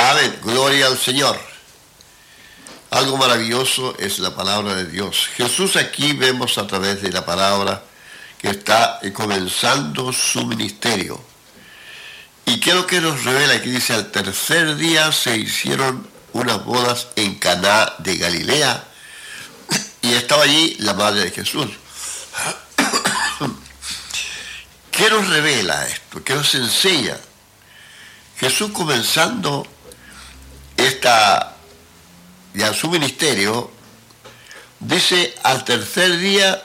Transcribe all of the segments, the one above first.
Amén, gloria al Señor. Algo maravilloso es la palabra de Dios. Jesús aquí vemos a través de la palabra que está comenzando su ministerio. Y quiero que nos revela aquí, dice, al tercer día se hicieron unas bodas en Caná de Galilea y estaba allí la madre de Jesús. ¿Qué nos revela esto? ¿Qué nos enseña? Jesús comenzando ya su ministerio, dice, al tercer día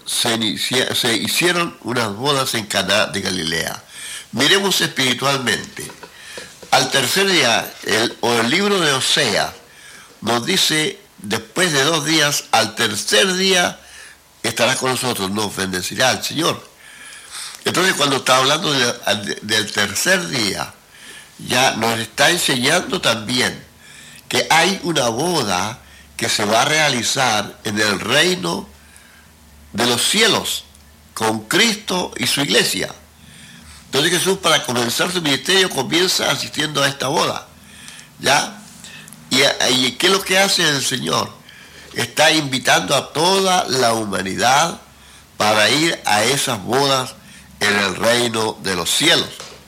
se hicieron unas bodas en Caná de Galilea. Miremos espiritualmente. Al tercer día, el libro de Oseas nos dice, después de 2 días, al tercer día estará con nosotros, nos bendecirá el Señor. Entonces, cuando está hablando del tercer día, ya nos está enseñando también que hay una boda que se va a realizar en el reino de los cielos con Cristo y su iglesia. Entonces Jesús, para comenzar su ministerio, comienza asistiendo a esta boda, ¿ya? ¿Y qué es lo que hace el Señor? Está invitando a toda la humanidad para ir a esas bodas en el reino de los cielos.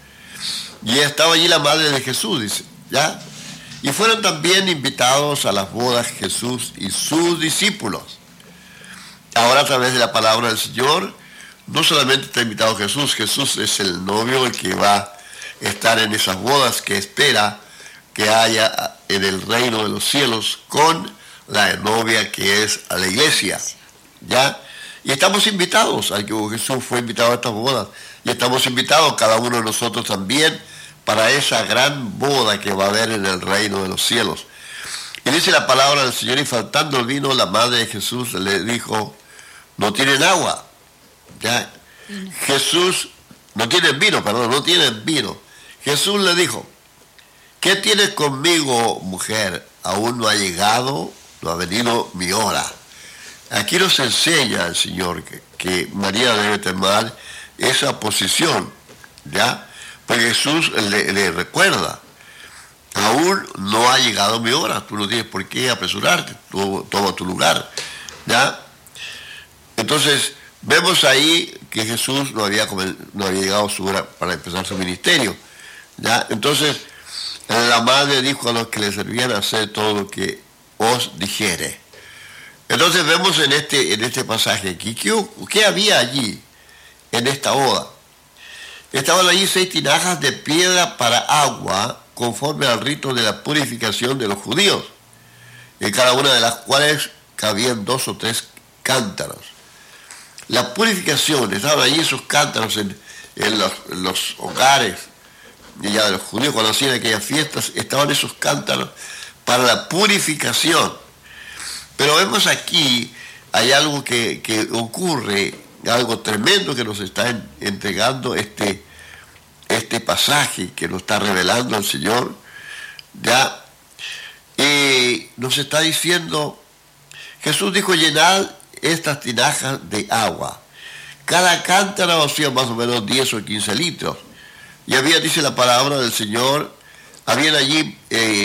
Y estaba allí la madre de Jesús, dice, ¿ya? Y fueron también invitados a las bodas Jesús y sus discípulos. Ahora, a través de la palabra del Señor, no solamente está invitado Jesús, Jesús es el novio, el que va a estar en esas bodas que espera que haya en el reino de los cielos con la novia que es a la iglesia, ¿ya? Y estamos invitados, al que Jesús fue invitado a estas bodas, y estamos invitados cada uno de nosotros también para esa gran boda que va a haber en el reino de los cielos. Y dice la palabra del Señor, y faltando el vino, la madre de Jesús le dijo, no tienen agua. ¿Ya? Jesús, no tienen vino. Jesús le dijo, ¿qué tienes conmigo, mujer? Aún no ha llegado, no ha venido mi hora. Aquí nos enseña el Señor que María debe tomar esa posición, ¿ya? Porque Jesús le recuerda, aún no ha llegado mi hora, tú no tienes por qué apresurarte, tú toma tu lugar, ¿ya? Entonces, vemos ahí que Jesús no había llegado su hora para empezar su ministerio, ¿ya? Entonces, la madre dijo a los que le servían hacer todo lo que os dijere. Entonces vemos en este pasaje aquí, ¿qué había allí en esta boda? Estaban allí 6 tinajas de piedra para agua, conforme al rito de la purificación de los judíos, en cada una de las cuales cabían 2 o 3 cántaros. La purificación, estaban allí esos cántaros en los hogares ya de los judíos, cuando hacían aquellas fiestas, estaban esos cántaros para la purificación. Pero vemos aquí, hay algo que ocurre, algo tremendo que nos está entregando este pasaje que nos está revelando el Señor, ya, y nos está diciendo, Jesús dijo, llenad estas tinajas de agua. Cada cántaro hacía más o menos 10 o 15 litros. Y había, dice la palabra del Señor, habían allí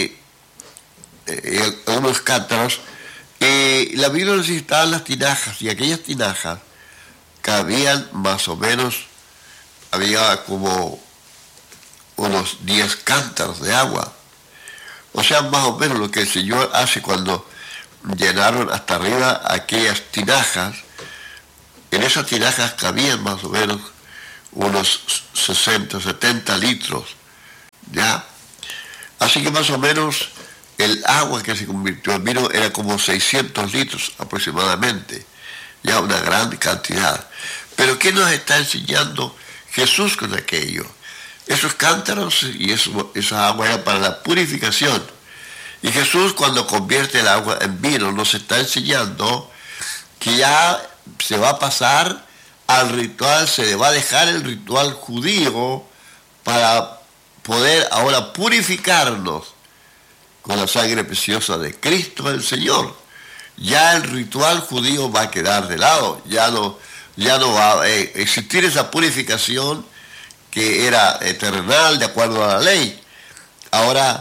unos cántaros, la Biblia necesitaba las tinajas, y aquellas tinajas cabían más o menos, había como unos 10 cántaros de agua. O sea, más o menos lo que el Señor hace cuando llenaron hasta arriba aquellas tinajas. En esas tinajas cabían más o menos unos 60, 70 litros, ¿ya? Así que más o menos el agua que se convirtió en vino era como 600 litros aproximadamente, ya una gran cantidad. Pero ¿qué nos está enseñando Jesús con aquello? Esos cántaros y esa agua era para la purificación. Y Jesús, cuando convierte el agua en vino, nos está enseñando que ya se va a pasar al ritual, se le va a dejar el ritual judío para poder ahora purificarnos con la sangre preciosa de Cristo el Señor. Ya el ritual judío va a quedar de lado, ya no va a existir esa purificación que era terrenal de acuerdo a la ley. Ahora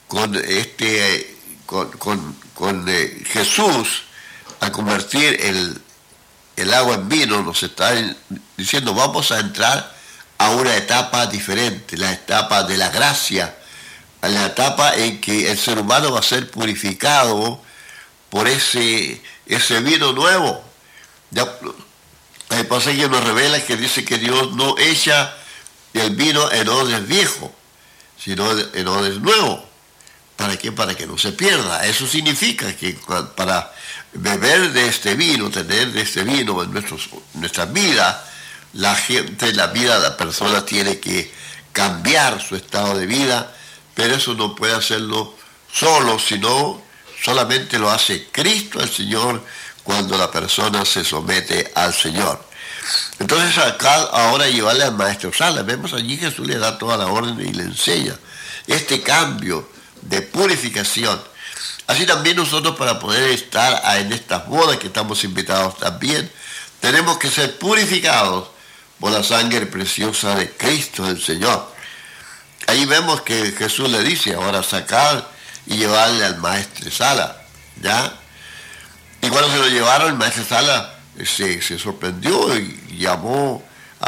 con Jesús, al convertir el agua en vino, nos está diciendo, vamos a entrar a una etapa diferente, la etapa de la gracia, a la etapa en que el ser humano va a ser purificado por ese vino nuevo. Ya, el pasaje nos revela que dice que Dios no echa el vino en odres viejos, sino en odres nuevos. ¿Para qué? Para que no se pierda. Eso significa que para beber de este vino, tener de este vino en nuestra vida, la vida de la persona tiene que cambiar su estado de vida, pero eso no puede hacerlo solo, sino solamente lo hace Cristo el Señor cuando la persona se somete al Señor. Entonces acá ahora llevarle al maestro Sala, vemos allí Jesús le da toda la orden y le enseña este cambio de purificación. Así también nosotros, para poder estar en estas bodas que estamos invitados también, tenemos que ser purificados por la sangre preciosa de Cristo el Señor. Ahí vemos que Jesús le dice ahora sacar y llevarle al maestro Sala, ¿ya? Y cuando se lo llevaron, el maestro Sala se sorprendió y llamó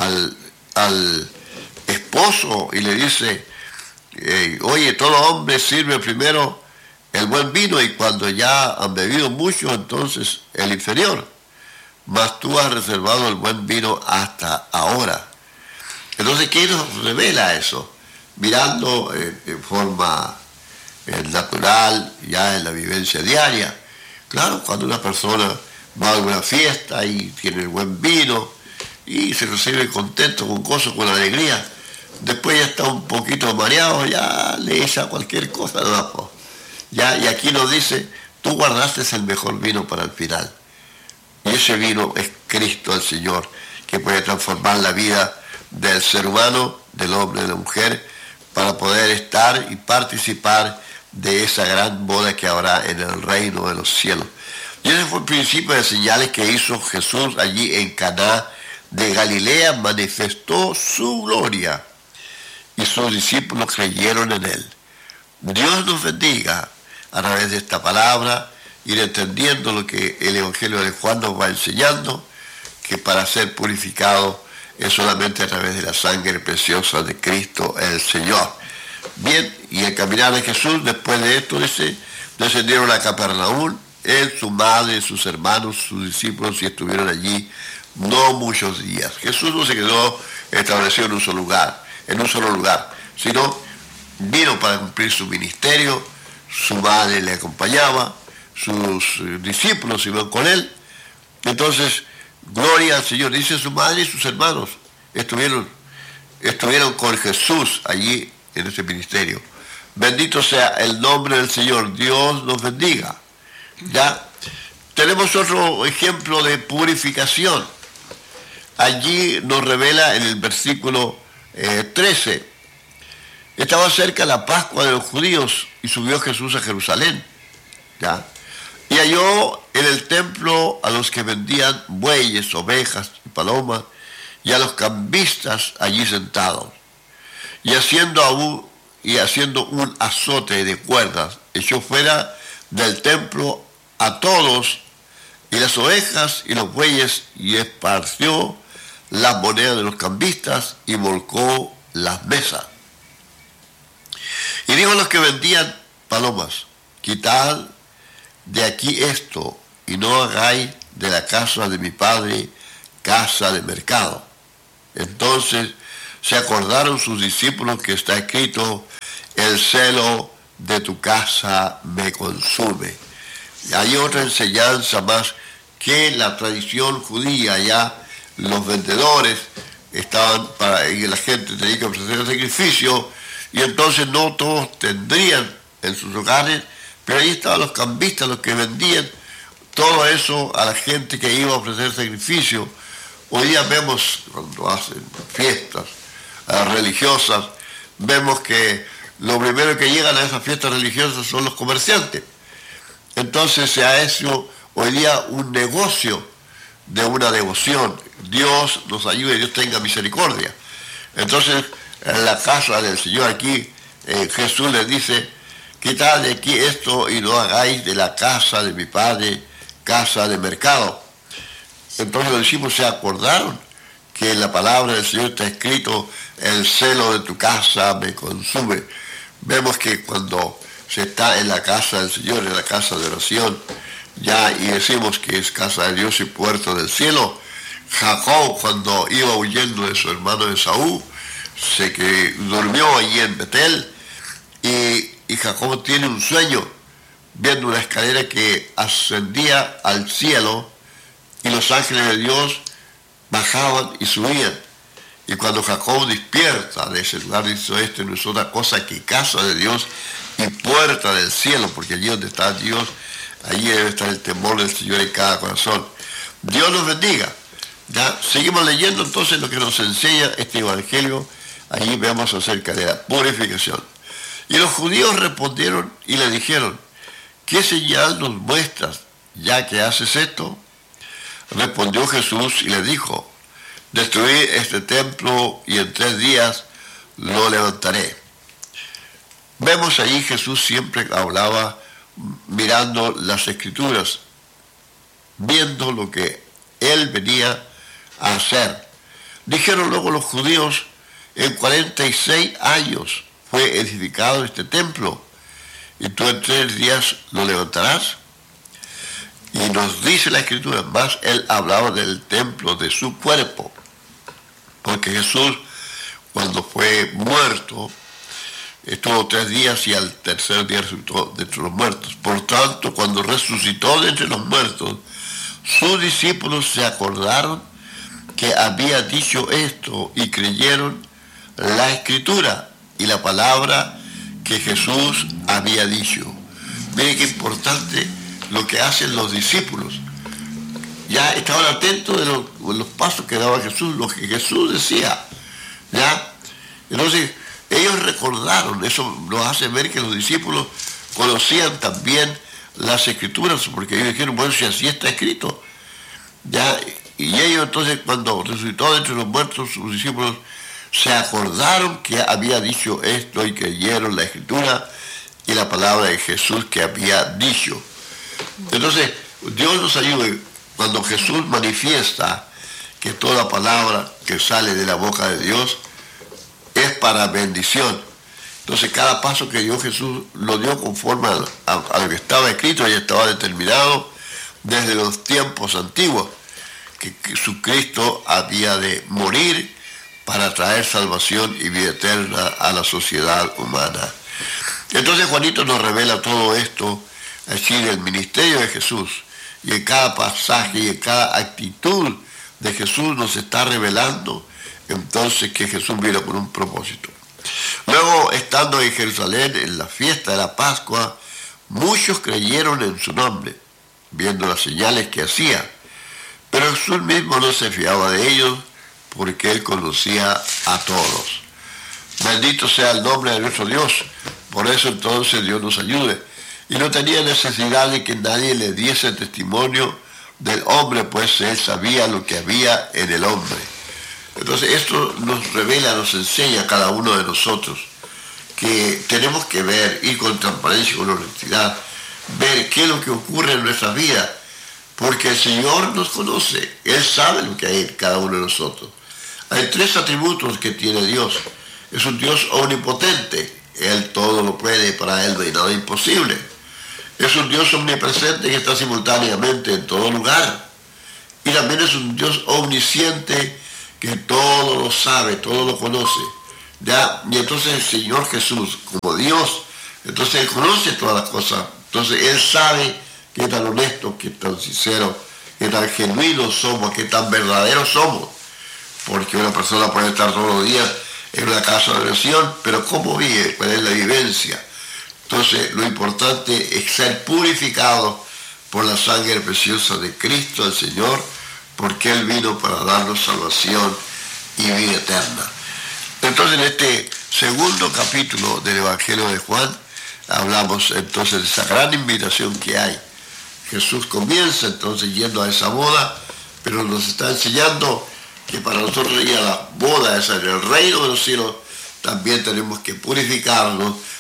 al esposo y le dice, oye, todo hombre sirve primero el buen vino y cuando ya han bebido mucho, entonces el inferior. Mas tú has reservado el buen vino hasta ahora. Entonces, ¿qué nos revela eso? Mirando en forma natural, ya en la vivencia diaria. Claro, cuando una persona va a una fiesta y tiene el buen vino y se recibe contento, con gozo, con alegría, después ya está un poquito mareado, ya le echa cualquier cosa abajo. Ya, y aquí nos dice, tú guardaste el mejor vino para el final. Y ese vino es Cristo el Señor, que puede transformar la vida del ser humano, del hombre, de la mujer, para poder estar y participar de esa gran boda que habrá en el reino de los cielos. Y ese fue el principio de señales que hizo Jesús allí en Caná de Galilea, manifestó su gloria y sus discípulos creyeron en él. Dios nos bendiga a través de esta palabra, ir entendiendo lo que el Evangelio de Juan nos va enseñando, que para ser purificado es solamente a través de la sangre preciosa de Cristo el Señor. Bien, y el caminar de Jesús, después de esto, descendieron a Capernaum, él, su madre, sus hermanos, sus discípulos, y estuvieron allí no muchos días. Jesús no se quedó establecido en un solo lugar, sino vino para cumplir su ministerio, su madre le acompañaba, sus discípulos iban con él. Entonces, gloria al Señor, dice su madre y sus hermanos, estuvieron con Jesús allí en ese ministerio. Bendito sea el nombre del Señor, Dios nos bendiga. Ya tenemos otro ejemplo de purificación. Allí nos revela en el versículo 13. Estaba cerca la Pascua de los judíos y subió Jesús a Jerusalén. ¿Ya? Y halló en el templo a los que vendían bueyes, ovejas y palomas, y a los cambistas allí sentados. Y haciendo un azote de cuerdas, echó fuera del templo a todos, y las ovejas y los bueyes, y esparció las monedas de los cambistas, y volcó las mesas. Y dijo a los que vendían palomas, quitad de aquí esto, y no hagáis de la casa de mi padre casa de mercado. Entonces se acordaron sus discípulos que está escrito, el celo de tu casa me consume. Y hay otra enseñanza más que la tradición judía. Ya los vendedores estaban y la gente tenía que ofrecer el sacrificio, y entonces no todos tendrían en sus hogares, pero ahí estaban los cambistas, los que vendían todo eso a la gente que iba a ofrecer sacrificio. Hoy día vemos, cuando hacen fiestas religiosas, vemos que lo primero que llegan a esas fiestas religiosas son los comerciantes. Entonces se ha hecho hoy día un negocio de una devoción. Dios nos ayude, Dios tenga misericordia. Entonces, en la casa del Señor aquí, Jesús les dice quitad de aquí esto y no hagáis de la casa de mi padre casa de mercado. Entonces los discípulos se acordaron que en la palabra del Señor está escrito, el celo de tu casa me consume. Vemos que cuando se está en la casa del Señor, en la casa de oración, ya y decimos que es casa de Dios y puerta del cielo. Jacob, cuando iba huyendo de su hermano Esaú, se que durmió allí en Betel, y Jacob tiene un sueño, viendo una escalera que ascendía al cielo, y los ángeles de Dios bajaban y subían. Y cuando Jacob despierta de ese lugar, dice, esto no es otra cosa que casa de Dios y puerta del cielo, porque allí donde está Dios, allí debe estar el temor del Señor en cada corazón. Dios nos bendiga. Ya seguimos leyendo entonces lo que nos enseña este evangelio. Allí vemos acerca de la purificación. Y los judíos respondieron y le dijeron, ¿qué señal nos muestras ya que haces esto? Respondió Jesús y le dijo, destruid este templo y en 3 días lo levantaré. Vemos allí Jesús siempre hablaba mirando las escrituras, viendo lo que él venía a hacer. Dijeron luego los judíos, en 46 años fue edificado este templo y tú en 3 días lo levantarás. Y nos dice la escritura, más él hablaba del templo de su cuerpo, porque Jesús cuando fue muerto estuvo 3 días y al tercer día resucitó de entre los muertos. Por tanto, cuando resucitó de entre los muertos, sus discípulos se acordaron que había dicho esto y creyeron la escritura y la palabra que Jesús había dicho. Miren qué importante lo que hacen los discípulos. Ya estaban atentos de los pasos que daba Jesús, lo que Jesús decía. ¿Ya? Entonces, ellos recordaron, eso nos hace ver que los discípulos conocían también las escrituras, porque ellos dijeron, bueno, si así está escrito. ¿Ya? Y ellos entonces, cuando resucitó de entre los muertos, sus discípulos se acordaron que había dicho esto y creyeron la escritura y la palabra de Jesús que había dicho. Entonces, Dios nos ayude cuando Jesús manifiesta que toda palabra que sale de la boca de Dios es para bendición. Entonces, cada paso que dio Jesús lo dio conforme a lo que estaba escrito y estaba determinado desde los tiempos antiguos, que Jesucristo había de morir para traer salvación y vida eterna a la sociedad humana. Entonces, Juanito nos revela todo esto así del ministerio de Jesús, y en cada pasaje y en cada actitud de Jesús nos está revelando entonces que Jesús vino con un propósito. Luego, estando en Jerusalén en la fiesta de la Pascua, muchos creyeron en su nombre, viendo las señales que hacía, pero Jesús mismo no se fiaba de ellos porque él conocía a todos. Bendito sea el nombre de nuestro Dios. Por eso entonces Dios nos ayude. Y no tenía necesidad de que nadie le diese testimonio del hombre, pues él sabía lo que había en el hombre. Entonces esto nos revela, nos enseña a cada uno de nosotros que tenemos que ver, ir con transparencia, con honestidad, ver qué es lo que ocurre en nuestra vida, porque el Señor nos conoce, Él sabe lo que hay en cada uno de nosotros. Hay 3 atributos que tiene Dios. Es un Dios omnipotente, Él todo lo puede, para Él no hay nada imposible. Es un Dios omnipresente que está simultáneamente en todo lugar. Y también es un Dios omnisciente que todo lo sabe, todo lo conoce. ¿Ya? Y entonces el Señor Jesús, como Dios, entonces Él conoce todas las cosas. Entonces Él sabe qué tan honesto, qué tan sincero, qué tan genuinos somos, qué tan verdaderos somos. Porque una persona puede estar todos los días en una casa de oración, pero ¿cómo vive? ¿Cuál es la vivencia? Entonces, lo importante es ser purificado por la sangre preciosa de Cristo, el Señor, porque Él vino para darnos salvación y vida eterna. Entonces, en este segundo capítulo del Evangelio de Juan, hablamos entonces de esa gran invitación que hay. Jesús comienza entonces yendo a esa boda, pero nos está enseñando que para nosotros ir a la boda esa en el reino de los cielos, también tenemos que purificarnos,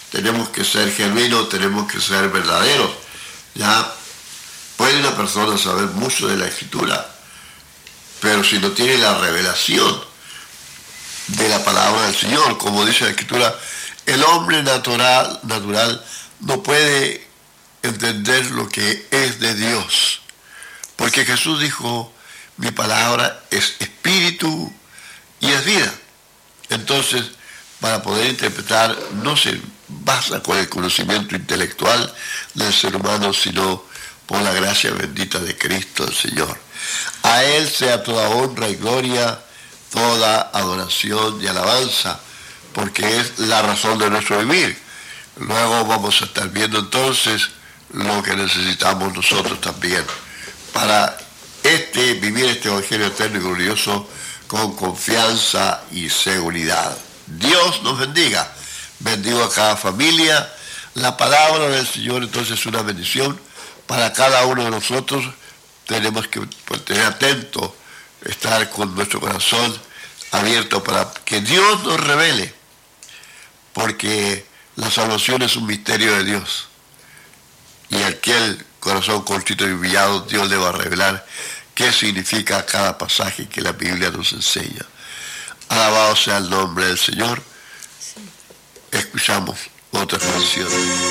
tenemos que ser genuinos, tenemos que ser verdaderos. Ya puede una persona saber mucho de la Escritura, pero si no tiene la revelación de la palabra del Señor, como dice la Escritura, el hombre natural no puede entender lo que es de Dios. Porque Jesús dijo, mi palabra es espíritu y es vida. Entonces, para poder interpretar, no se basa con el conocimiento intelectual del ser humano, sino por la gracia bendita de Cristo el Señor. A Él sea toda honra y gloria, toda adoración y alabanza, porque es la razón de nuestro vivir. Luego vamos a estar viendo entonces lo que necesitamos nosotros también para vivir este Evangelio eterno y glorioso con confianza y seguridad. Dios nos bendiga. Bendigo a cada familia. La palabra del Señor entonces es una bendición para cada uno de nosotros. Tenemos que tener atento, estar con nuestro corazón abierto para que Dios nos revele, porque la salvación es un misterio de Dios. Y aquel corazón contrito y humillado, Dios le va a revelar qué significa cada pasaje que la Biblia nos enseña. Alabado sea el nombre del Señor. Escuchamos otra canción.